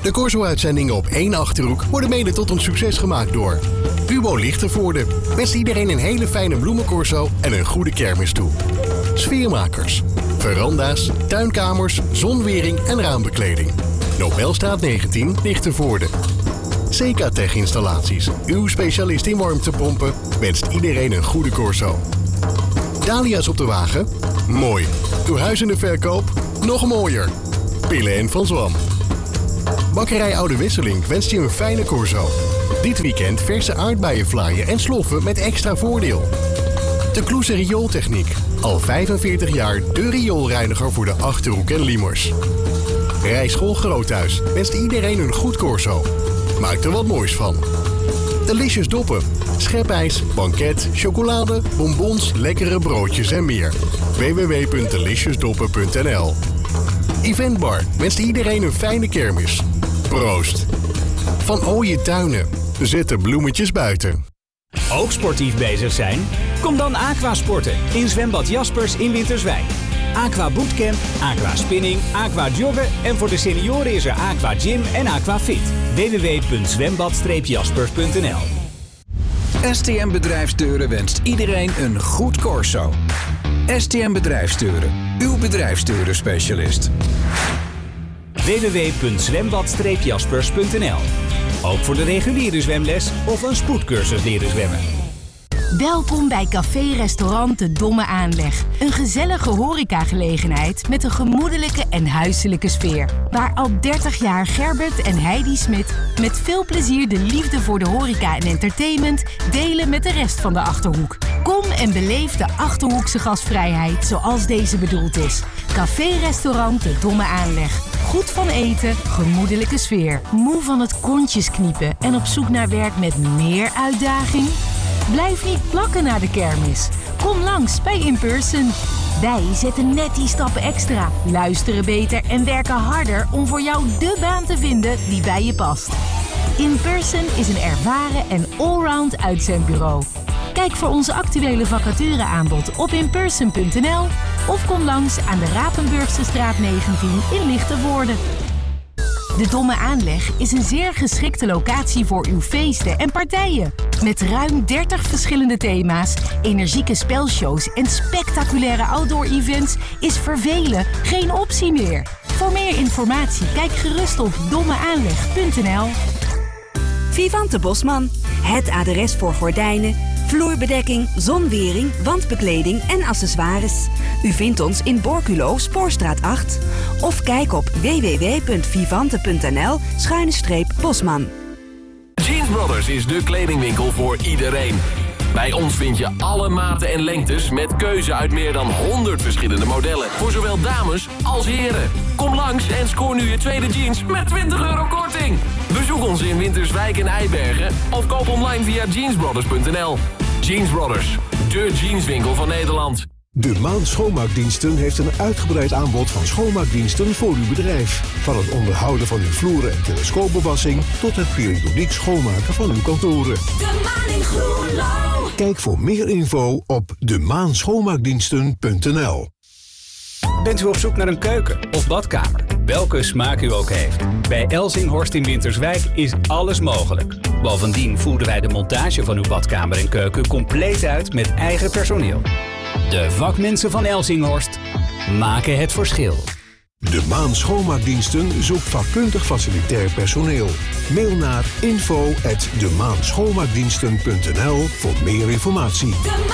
De Corso-uitzendingen op 1 Achterhoek worden mede tot een succes gemaakt door Ubo Lichtenvoorde. Wenst iedereen een hele fijne bloemencorso en een goede kermis toe. Sfeermakers, veranda's, tuinkamers, zonwering en raambekleding. Nobelstraat 19, Lichtenvoorde. CK-Tech Installaties, uw specialist in warmtepompen, wenst iedereen een goede corso. Dahlia's op de wagen? Mooi. Uw huis in de verkoop? Nog mooier. Pillen en Van Zwam. Bakkerij Oude Wisseling wenst je een fijne corso. Dit weekend verse aardbeienvlaaien en sloffen met extra voordeel. De Kloeze Riooltechniek. Al 45 jaar de rioolreiniger voor de Achterhoek en Liemers. Rijschool Groothuis wenst iedereen een goed corso. Maak er wat moois van. Delicious Doppen. Schepijs, banket, chocolade, bonbons, lekkere broodjes en meer. www.deliciousdoppen.nl. Eventbar wenst iedereen een fijne kermis. Proost. Van Ooije Tuinen. Zet de bloemetjes buiten. Ook sportief bezig zijn? Kom dan Aqua sporten in zwembad Jaspers in Winterswijk. Aqua Bootcamp, Aqua Spinning, Aqua Joggen en voor de senioren is er Aqua Gym en Aqua Fit. www.zwembad-jaspers.nl. STM Bedrijfsdeuren wenst iedereen een goed corso. STM Bedrijfsdeuren, uw bedrijfsdeuren-specialist. www.zwembad-jaspers.nl. Ook voor de reguliere zwemles of een spoedcursus leren zwemmen. Welkom bij Café-restaurant De Domme Aanleg. Een gezellige horecagelegenheid met een gemoedelijke en huiselijke sfeer. Waar al 30 jaar Gerbert en Heidi Smit met veel plezier de liefde voor de horeca en entertainment delen met de rest van de Achterhoek. Kom en beleef de Achterhoekse gastvrijheid zoals deze bedoeld is. Café-restaurant De Domme Aanleg. Goed van eten, gemoedelijke sfeer. Moe van het kontjes kniepen en op zoek naar werk met meer uitdaging? Blijf niet plakken naar de kermis. Kom langs bij In Person. Wij zetten net die stappen extra, luisteren beter en werken harder om voor jou de baan te vinden die bij je past. In Person is een ervaren en allround uitzendbureau. Kijk voor onze actuele vacatureaanbod op inperson.nl of kom langs aan de Rapenburgse straat 19 in Lichtenvoorde. De Domme Aanleg is een zeer geschikte locatie voor uw feesten en partijen. Met ruim 30 verschillende thema's, energieke spelshows en spectaculaire outdoor-events is vervelen geen optie meer. Voor meer informatie kijk gerust op dommeaanleg.nl. Vivante Bosman, het adres voor gordijnen, vloerbedekking, zonwering, wandbekleding en accessoires. U vindt ons in Borculo, Spoorstraat 8. Of kijk op www.vivante.nl/Bosman. Jeans Brothers is de kledingwinkel voor iedereen. Bij ons vind je alle maten en lengtes met keuze uit meer dan 100 verschillende modellen. Voor zowel dames als heren. Kom langs en scoor nu je tweede jeans met €20 korting. Bezoek ons in Winterswijk en Eibergen of koop online via jeansbrothers.nl. Jeans Brothers, de jeanswinkel van Nederland. De Maan Schoonmaakdiensten heeft een uitgebreid aanbod van schoonmaakdiensten voor uw bedrijf. Van het onderhouden van uw vloeren en telescoopbewassing tot het periodiek schoonmaken van uw kantoren. De Maan in Groenlo. Kijk voor meer info op demaanschoonmaakdiensten.nl. Bent u op zoek naar een keuken of badkamer? Welke smaak u ook heeft. Bij Elzinghorst in Winterswijk is alles mogelijk. Bovendien voeren wij de montage van uw badkamer en keuken compleet uit met eigen personeel. De vakmensen van Elzinghorst maken het verschil. De Maan Schoonmaakdiensten zoekt vakkundig facilitair personeel. Mail naar info@demaanschoonmaakdiensten.nl voor meer informatie.